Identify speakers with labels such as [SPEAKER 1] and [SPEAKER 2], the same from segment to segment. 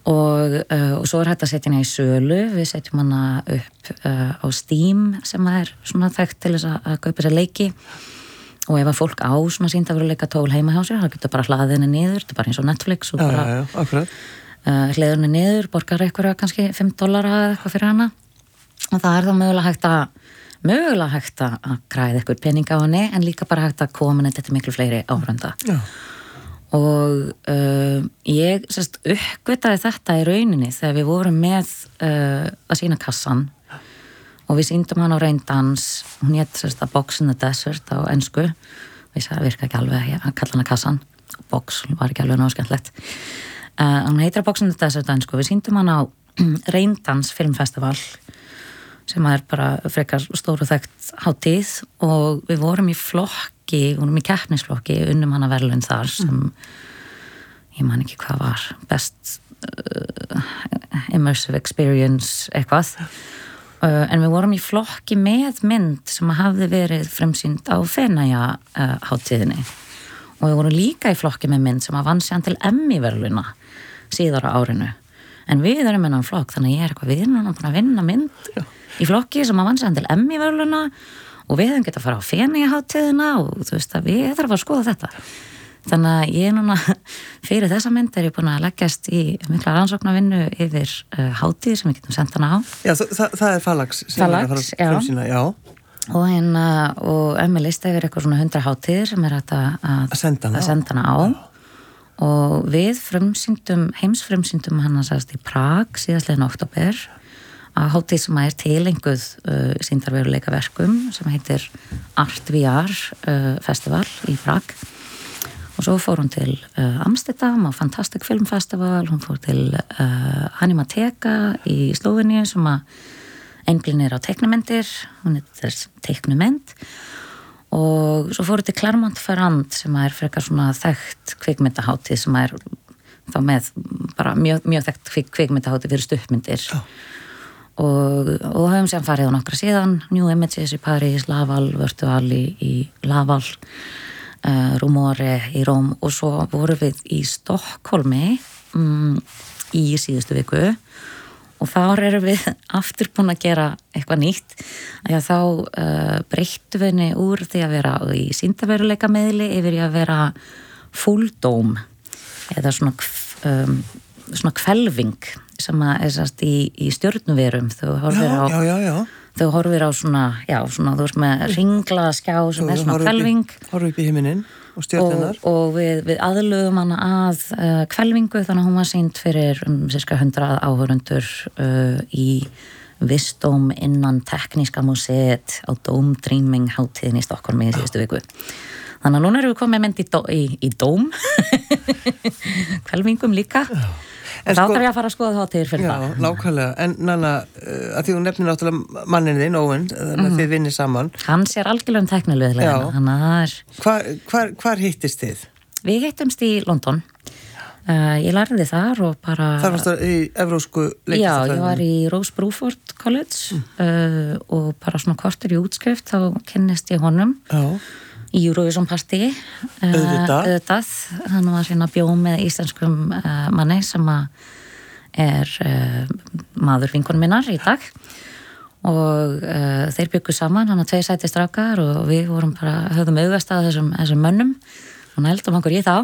[SPEAKER 1] og svo hægt að setja hana í sölu, við setjum hana upp á Steam sem svona þekkt til þess að kaupa sér leiki og ef að fólk á svona sýndarveruleika tól heima hjá sér, það getur bara hlaðið henni niður, þetta bara eins og Netflix og bara hlaðið henni niður, borgar eitthvað kannski $5 eða eitthvað fyrir hana og það þá mögulega hægt að græða eitthvað pening á henni en líka bara hægt að koma þetta til miklu fleiri áhorfenda. Og ég uppgötaði þetta í rauninni þegar við vorum með að sýna kassan og við sýndum hann á reyndans, hún hét A Box in the Desert á ensku, við sagði virka ekki alveg að kalla hana kassan, box var ekki alveg náðu skemmtilegt. Hún heitir A Box in the Desert á ensku, við sýndum hann á reyndans filmfestival sem bara frekar stór og þekkt hátíð og við vorum í keppnisflokki, unnum hana verðlaun þar sem ég man ekki hvað var, best immersive experience eitthvað en við vorum í flokki með mynd sem hafði verið frumsýnd á Feneyja hátíðinni og við vorum líka í flokki með mynd sem vann síðan til Emmy-verðlauna síðar á árinu en við erum innan flokk þannig að ég við erum búin að vinna mynd í flokki sem vann síðan til Emmy-verðlauna og við höfum getað að fara á Feneyja-hátíðina og þú veist að við þarfum að skoða þetta. Þannig að ég núna fyrir þessa mynd ég búin að leggjast í mikla rannsóknarvinnu yfir hátíð sem við getum sendt hana á. Já,
[SPEAKER 2] það Falax.
[SPEAKER 1] Falax, já. Og Emmi lista yfir eitthvað svona 100 hátíðir sem að senda hana á. Og við heimsfrumsýndum hana sagðist í Prag síðastliðin október að hátíð sem er tilenguð sýndarveruleika verkum sem heitir Art VR festival í Prag og svo fór hún til Amsterdam á Fantastic Film Festival, hún fór til Animateka í Slóveníu sem að einblínir á teiknumyndir, hún er teiknumynd og svo fór hún til Clermont-Ferrand sem er frekar svona þekkt kvikmyndahátíð sem þá með bara mjög þekkt kvikmyndahátíð fyrir stuttmyndir og höfum sem farið á nokkra síðan New Images í París, Laval, Virtual í Laval Rumore í Róm og svo vorum við í Stokkólmi í síðustu viku og þá erum við aftur búin að gera eitthvað nýtt að þá breyttum við henni úr því að vera í sýndarveruleika miðli yfir í að vera full dome eða svona hvelfing sem í stjörnuverum þú horfir á svona þú veist með ringlaða skjá sem svona hvelfing
[SPEAKER 2] horfir upp í himinninn og stjörnunar
[SPEAKER 1] og við aðlögum hana að hvelfingu þannig að hún var sýnd fyrir cirka 100 áhorfendur í Visdóm innan tekníska múseet á Dome Dreaming hátíðin í Stokkólmi í síðustu viku þannig að núna erum við komið mynd í Dóm hvelfingum líka og þá þarf ég að fara að skoða hátíðir fyrir það.
[SPEAKER 2] Já, nákvæmlega. En Nanna, að því hún nefnir náttúrulega mannin þinn, Owen, þannig að þið vinnir saman.
[SPEAKER 1] Hann sér algjörlega teknileglega. Þannig að það
[SPEAKER 2] Hvar hittist þið?
[SPEAKER 1] Við hittumst í London. Ég lærði þar og bara...
[SPEAKER 2] Þar varst það í evrósku leiklistarfræðinni? Já, ég var í Rose Bruford College og bara svona kortur í útskrift, þá kynnist ég honum. Já. Í Eurovision Party auðvitað, hann var sína bjóð með íslenskum manni sem er maður vinkonum minnar í dag og þeir byggu saman, hann var 2 sæti strákar og við vorum bara, höfðum augast að þessum mönnum og nældum okkur í þá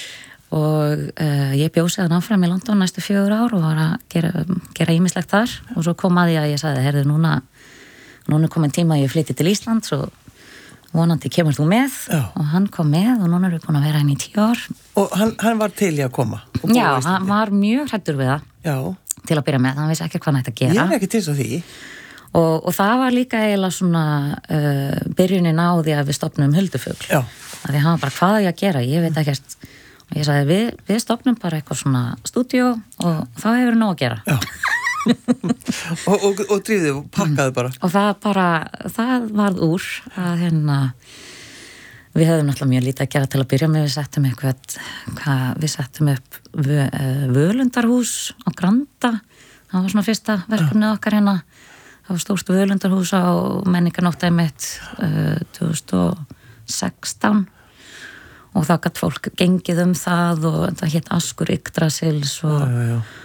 [SPEAKER 2] og ég bjóð sig þann áfram í London næstu 4 ár og var að gera ýmislegt þar og svo kom að því að ég sagði, heyrðu núna er komin tíma að ég flytti til Íslands og vonandi kemur þú með og hann kom með og núna erum við búin að vera hann í 10 ár og hann var til í að koma
[SPEAKER 1] já, hann var mjög hræddur við það til að byrja með, hann vissi ekki hvað hann ætti að gera
[SPEAKER 2] ég er ekki til þess að því
[SPEAKER 1] og það var líka eiginlega svona byrjunin á því að við stofnum Huldufugl því hann var bara, hvað er ég að gera, ég veit ekkert og ég sagði, við stofnum bara eitthvað svona stúdíó og þá hefur við nóg að gera
[SPEAKER 2] og drífðu og pakkaðu bara
[SPEAKER 1] og það varð úr að við höfum náttúrulega mjög lítið að gera til að byrja með við settum upp völundarhús á Granda það var svona fyrsta verkefnið okkar það var stórt völundarhús á menningarnótt einmitt 2016 og þá gætt fólk gengið það og það hétt Askur Yggdrasils og